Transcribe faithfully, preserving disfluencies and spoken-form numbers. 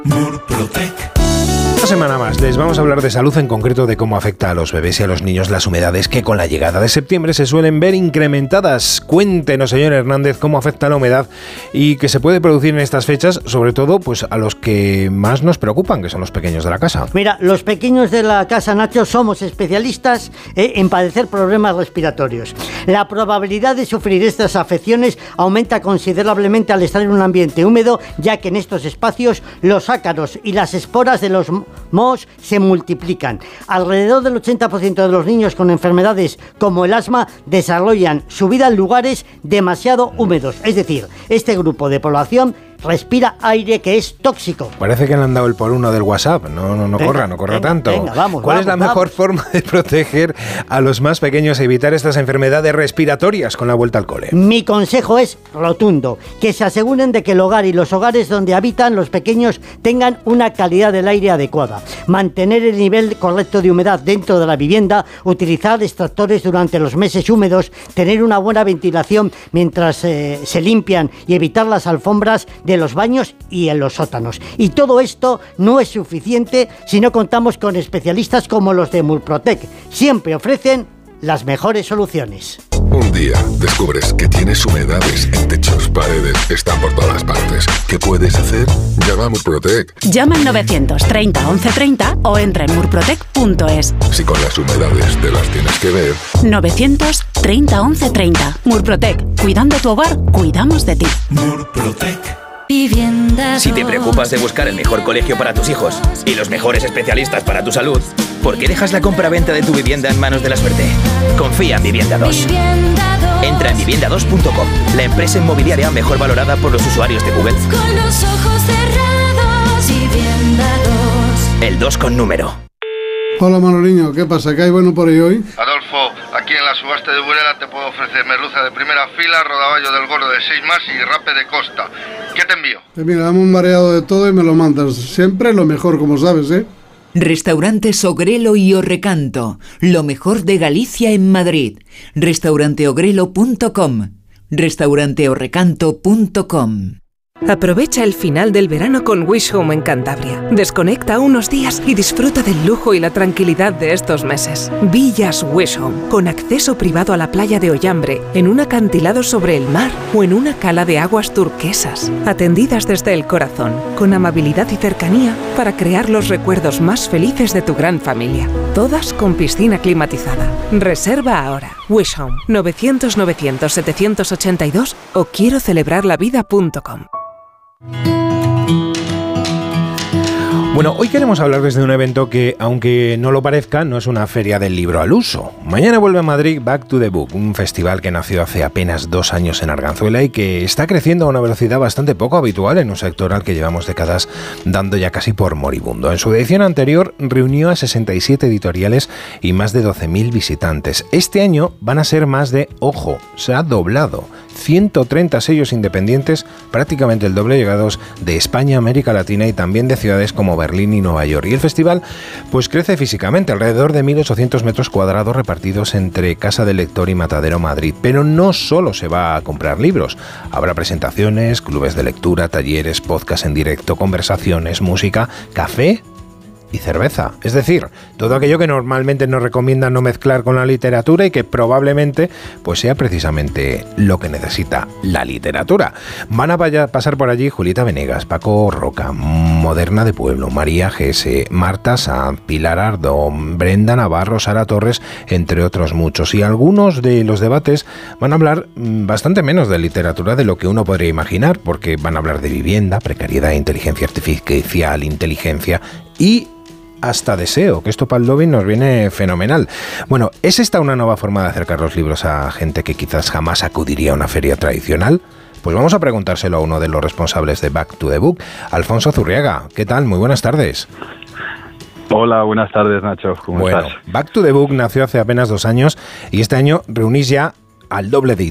Murprotec. Una semana más les vamos a hablar de salud, en concreto de cómo afecta a los bebés y a los niños las humedades que con la llegada de septiembre se suelen ver incrementadas. Cuéntenos, señor Hernández, cómo afecta la humedad y que se puede producir en estas fechas, sobre todo pues a los que más nos preocupan, que son los pequeños de la casa. Mira, los pequeños de la casa, Nacho, somos especialistas eh, en padecer problemas respiratorios. La probabilidad de sufrir estas afecciones aumenta considerablemente al estar en un ambiente húmedo, ya que en estos espacios los ácaros y las esporas de los mohos se multiplican. Alrededor del ochenta por ciento de los niños con enfermedades como el asma desarrollan su vida en lugares demasiado húmedos. Es decir, este grupo de población respira aire que es tóxico. Parece que le han dado el por uno del WhatsApp. No, no, no venga, corra, no corra venga, tanto. Venga, vamos, ¿Cuál vamos, es la vamos. mejor forma de proteger a los más pequeños e evitar estas enfermedades respiratorias con la vuelta al cole? Mi consejo es rotundo, que se aseguren de que el hogar y los hogares donde habitan los pequeños tengan una calidad del aire adecuada, mantener el nivel correcto de humedad dentro de la vivienda, utilizar extractores durante los meses húmedos, tener una buena ventilación mientras eh, se limpian y evitar las alfombras de los baños y en los sótanos. Y todo esto no es suficiente si no contamos con especialistas como los de Murprotec. Siempre ofrecen las mejores soluciones. Un día descubres que tienes humedades en techos, paredes, están por todas partes. ¿Qué puedes hacer? Llama a Murprotec. Llama al novecientos treinta once treinta o entra en murprotec punto es. Si con las humedades te las tienes que ver. novecientos treinta once treinta. Murprotec. Cuidando tu hogar, cuidamos de ti. Murprotec. Si te preocupas de buscar el mejor colegio para tus hijos y los mejores especialistas para tu salud, ¿por qué dejas la compra-venta de tu vivienda en manos de la suerte? Confía en Vivienda dos. Entra en vivienda dos punto com, la empresa inmobiliaria mejor valorada por los usuarios de Google. Con los ojos cerrados, Vivienda dos. El dos con número. Hola Manoliño, ¿qué pasa? ¿Qué hay bueno por ahí hoy? Adolfo, aquí en la subasta de Burela te puedo ofrecer merluza de primera fila, rodaballo del gordo de seis más y rape de costa. ¿Qué te envío? Pues mira, dame un mareado de todo y me lo mandas. Siempre lo mejor, como sabes, ¿eh? Restaurantes Ogrelo y Orrecanto, lo mejor de Galicia en Madrid. restaurante ogrelo punto com, restaurante orrecanto punto com. Aprovecha el final del verano con Wish Home en Cantabria. Desconecta unos días y disfruta del lujo y la tranquilidad de estos meses. Villas Wish Home, con acceso privado a la playa de Ollambre, en un acantilado sobre el mar o en una cala de aguas turquesas. Atendidas desde el corazón, con amabilidad y cercanía para crear los recuerdos más felices de tu gran familia. Todas con piscina climatizada. Reserva ahora. Wish Home, novecientos novecientos setecientos ochenta y dos o quiero celebrar la vida punto com. Bueno, hoy queremos hablarles de un evento que, aunque no lo parezca, no es una feria del libro al uso. Mañana vuelve a Madrid Back to the Book, un festival que nació hace apenas dos años en Arganzuela y que está creciendo a una velocidad bastante poco habitual en un sector al que llevamos décadas dando ya casi por moribundo. En su edición anterior reunió a sesenta y siete editoriales y más de doce mil visitantes. Este año van a ser más de, ojo, se ha doblado, ciento treinta sellos independientes, prácticamente el doble, llegados de España, América Latina y también de ciudades como Berlín y Nueva York. Y el festival pues crece físicamente, alrededor de mil ochocientos metros cuadrados repartidos entre Casa del Lector y Matadero Madrid. Pero no solo se va a comprar libros, habrá presentaciones, clubes de lectura, talleres, podcast en directo, conversaciones, música, café y cerveza. Es decir, todo aquello que normalmente nos recomiendan no mezclar con la literatura y que probablemente pues sea precisamente lo que necesita la literatura. Van a vaya, pasar por allí Julieta Venegas, Paco Roca, Moderna de Pueblo, María Gese, Marta Sanz, Pilar Ardón, Brenda Navarro, Sara Torres, entre otros muchos. Y algunos de los debates van a hablar bastante menos de literatura de lo que uno podría imaginar, porque van a hablar de vivienda, precariedad, inteligencia artificial, inteligencia y hasta deseo, que esto para el lobbying nos viene fenomenal. Bueno, ¿es esta una nueva forma de acercar los libros a gente que quizás jamás acudiría a una feria tradicional? Pues vamos a preguntárselo a uno de los responsables de Back to the Book, Alfonso Zurriaga. ¿Qué tal? Muy buenas tardes. Hola, buenas tardes, Nacho. ¿Cómo bueno, estás? Back to the Book nació hace apenas dos años y este año reunís ya al doble de